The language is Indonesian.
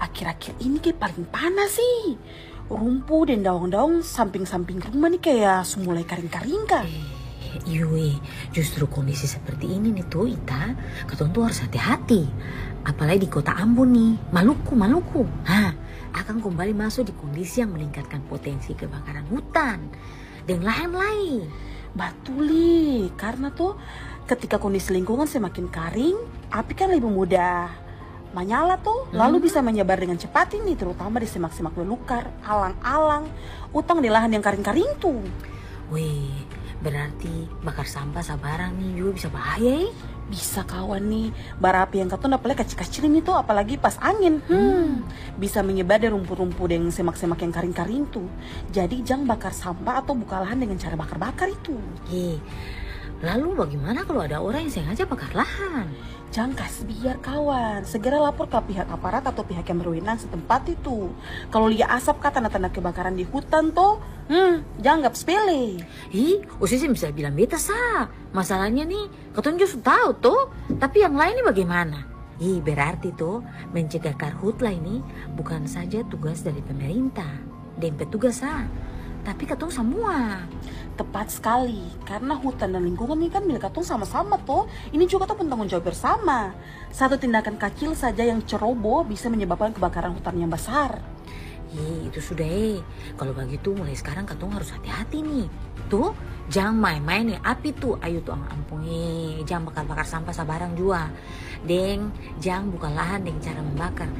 akhir-akhir ini kayak paling panas sih. Rumput dan daun-daun samping-samping rumah nih kayak mulai kering-kering kan. Iya, justru kondisi seperti ini nih tuh Ita, katong tuh harus hati-hati. Apalagi di kota Ambon nih, Maluku. Akan kembali masuk di kondisi yang meningkatkan potensi kebakaran hutan dan lahan lain. Batuli, karena tuh ketika kondisi lingkungan semakin kering, api kan lebih mudah menyala tuh, lalu bisa menyebar dengan cepat ini, terutama di semak-semak belukar, alang-alang, utang di lahan yang kering-kering tuh. Wih, berarti bakar sampah sabarang nih juga bisa bahaya. Bisa kawan nih, bara api yang katong apalagi kecil-kecil ini tuh, apalagi pas angin, bisa menyebar dari rumput-rumput yang semak-semak yang kering-kering tuh. Jadi jangan bakar sampah atau buka lahan dengan cara bakar-bakar itu. Lalu bagaimana kalau ada orang yang sengaja bakar lahan? Jangan kasih biar kawan, segera lapor ke pihak aparat atau pihak yang berwenang setempat itu. Kalau lihat asap kah tanda-tanda kebakaran di hutan tuh, jangan anggap sepele. Usia sih bisa bilang beta sah. Masalahnya nih, katanya justru tahu tuh, tapi yang lain nih bagaimana? Berarti tuh mencegah karhutlah ini bukan saja tugas dari pemerintah dan petugas tapi katong semua. Tepat sekali, karena hutan dan lingkungan ini kan milik katong sama-sama tuh. Ini juga tuh tanggung jawab bersama. Satu tindakan kecil saja yang ceroboh bisa menyebabkan kebakaran hutan yang besar. Itu sudah Kalau begitu mulai sekarang katong harus hati-hati nih. Tuh, jangan main-main nih api tuh. Ayo tuh ampun jangan bakar-bakar sampah sabarang juga. Deng, jangan buka lahan dengan cara membakar.